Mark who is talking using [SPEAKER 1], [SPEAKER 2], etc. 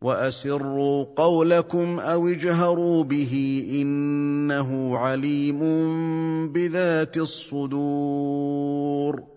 [SPEAKER 1] واسروا قولكم او اجهروا به انه عليم بذات الصدور